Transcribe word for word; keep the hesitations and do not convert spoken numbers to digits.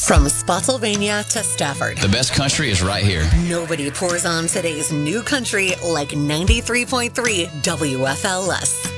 From Spotsylvania to Stafford, The best country is right here. nobody pours on today's new country like ninety-three point three W F L S.